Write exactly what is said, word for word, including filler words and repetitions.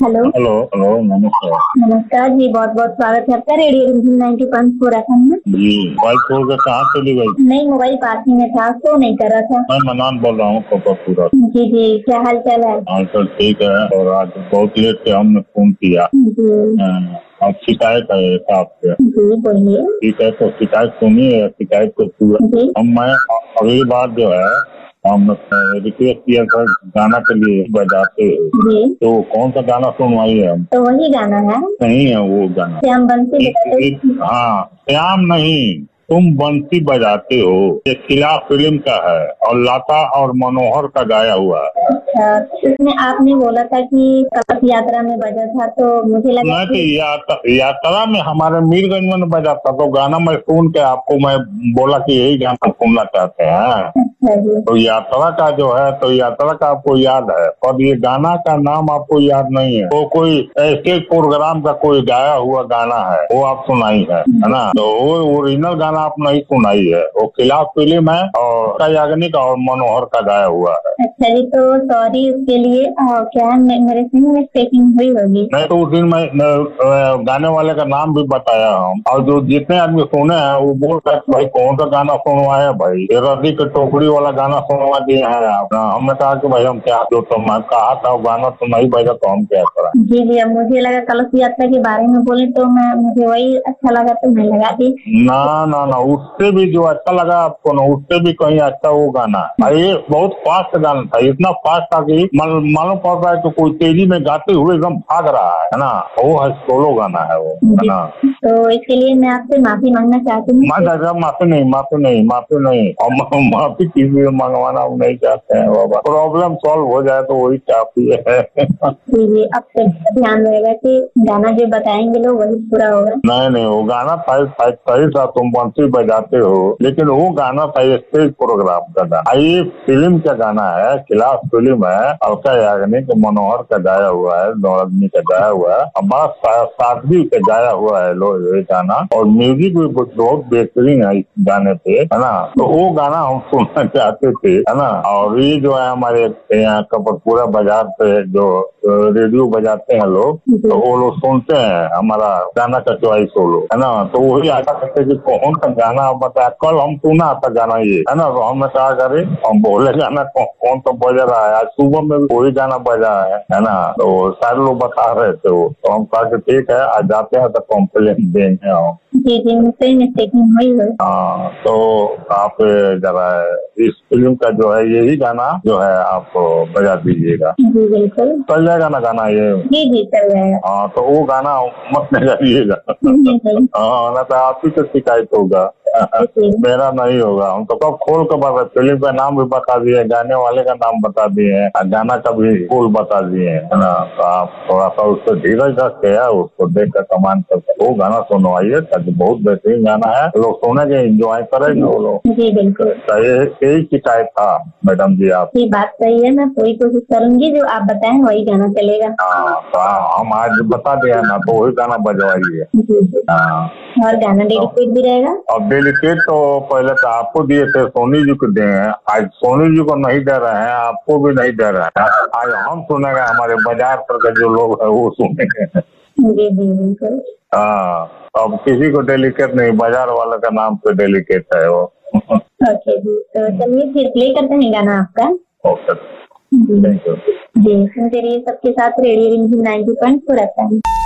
Hello hello hello नमस्कार। नमस्कार जी, बहुत बहुत स्वागत है आपका रेडियो रिमझिम ninety point four F M में। जी मोबाइल छोड़ कर कहाँ चली गई? नहीं, मोबाइल पास ही में था तो नहीं कर रहा था। मैं मनान बोल रहा हूँ कपरपुरा। जी जी, क्या हाल चाल है? हाल चाल ठीक है। और आज बहुत लेट से हमने फोन किया। जी हाँ, अब शिकायत है एक आपसे। जी बोलिए। ठीक है तो शिकायत सुनिए, शिकायत को पूरा जी हम मैं अगली बार जो है हम रिक्वेस्ट किया था गाना के लिए बजाते हो जी, तो कौन सा गाना सुनवाई है? हम तो वही गाना है नहीं है वो गाना। श्याम बंसी एक, बजाते। एक, हाँ श्याम नहीं, तुम बंसी बजाते हो, ये खिलाफ फिल्म का है और लता और मनोहर का गाया हुआ है। अच्छा, इसमें आपने बोला था कि कलश यात्रा में बजा था तो मुझे लगा नहीं तो कि यात्रा यात्रा में हमारे मीरगंज में बजा था तो गाना मैं सुन के आपको मैं बोला कि यही गाना सुनना चाहते हैं। अच्छा जी, तो यात्रा का जो है तो यात्रा का आपको याद है और ये गाना का नाम आपको याद नहीं है। वो कोई ऐसे प्रोग्राम का कोई गाया हुआ गाना है वो आप सुनाई है है ना। तो वो ओरिजिनल गाना आप नहीं सुनाई है, वो खिलाफ फिल्म है और याग्निक और मनोहर का गाया हुआ है। अच्छा जी, तो सॉरी उसके लिए। और क्या है, मे- मेरे से मिस्टेकिंग हुई होगी। नहीं तो उस दिन मैं न, गाने वाले का नाम भी बताया हम और जो जितने आदमी सुने हैं वो बोल रहे हैं भाई कौन सा गाना सुनवाए भाई, ये रद्दी के टोकरी वाला गाना सुनवा दिए हैं आप। हमने कहा कि भाई हम क्या, जो तो मैं कहा था वो गाना तो नहीं बजा तो हम क्या करें। जी जी, अब मुझे लगा कलश यात्रा के बारे में बोले तो मैं मुझे वही अच्छा लगा तो मैं लगा दी। ना ना ना, उससे भी जो अच्छा लगा आपको ना उससे भी कहीं अच्छा वो गाना है। और ये बहुत फास्ट गाना था, इतना फास्ट था कि मालूम मालूम पड़ रहा है तो कोई तेजी में गाते हुए एकदम भाग रहा है ना। वो है सोलो गाना है वो, है ना। तो इसके लिए मैं आपसे माफी मांगना चाहती हूँ। माँ दादा माफी नहीं माफी नहीं माफी नहीं, हम माफी किसी से मंगवाना हम नहीं चाहते हैं बाबा। प्रॉब्लम सॉल्व हो जाए तो वही काफी है। जी जी, अब से ध्यान रहेगा कि गाना जो बताएंगे लोग वही पूरा होगा। नहीं नहीं, वो गाना था सही था, तुम बंसी बजाते हो, लेकिन वो गाना था स्टेज प्रोग्राम का गाना। ये फिल्म का गाना है, खिलाफ फिल्म है, अलका याग्निक मनोहर का गाया हुआ है, दो आदमी का गाया हुआ है, और बड़ा सादगी का गाया हुआ है लो ये गाना। और म्यूजिक भी बहुत बेहतरीन है इस गाने पे, है ना। तो वो गाना हम सुनना चाहते थे, है ना। और ये जो है हमारे यहाँ कपरपुरा बाजार पे जो रेडियो बजाते हैं लोग, तो वो लोग सुनते हैं हमारा गाना का चॉइस वो लोग, है ना। तो वही आशा करते कि कौन सा गाना आप बताया। कल हम सुना था गाना ये, है ना, तो हमने कहा करे हम बोले गाना कौन कौन सा बज रहा है। आज सुबह में भी वही गाना बजा है, है ना। तो सारे लोग बता रहे थे वो, तो हम कहा कि ठीक है आज जाते हैं तो कॉम्प्लेन देंगे हम। जी जी, मुझसे मिस्टेकिंग हुई है। हाँ तो आप जरा इस फिल्म का जो है यही गाना जो है आप बजा दीजिएगा। जी बिल्कुल, चल जाएगा ना गाना ये? जी जी चल जाएगा। हाँ तो वो गाना मत बजाइएगा। जी जी, हाँ ना तो आप ही से शिकायत होगा, मेरा नहीं होगा। हम तो कब खोल कर बता, फिल्म का नाम भी बता दिए, गाने वाले का नाम बता दिए, गाना का भी फुल बता दिए, है ना। तो आप थोड़ा सा उसको धीरज रख के उसको देख कर कमान कर वो गाना सुनवाइए, ताकि बहुत बेहतरीन गाना है, लोग सुनेंगे एंजॉय करेंगे वो लोग। जी बिल्कुल, तो ये यही शिकायत था मैडम जी आप। ये बात सही है, मैं पूरी कोशिश करूंगी जो आप बताएं वही गाना चलेगा। हाँ तो हम आज बता दिया ना तो वही गाना बजवाइए। जी जी, हाँ और गाना डेडिकेट भी रहेगा। अब डेलीकेट तो पहले तो आपको दिए थे, सोनी जी को दिए हैं, आज सोनी जी को नहीं दे रहे हैं, आपको भी नहीं दे रहे हैं। आज हम सुनेंगे, हमारे बाजार पर के जो लोग है वो सुनेंगे। जी जी बिल्कुल। हाँ अब किसी को डेलीकेट नहीं, बाजार वाले का नाम पे डेलीकेट है वो। ओके जी, तो चलिए फिर प्ले करते हैं गाना आपका। Okay ji thank you. जी, सुनते रहिए सबके साथ रेडियो रिमझिम ninety point four F M.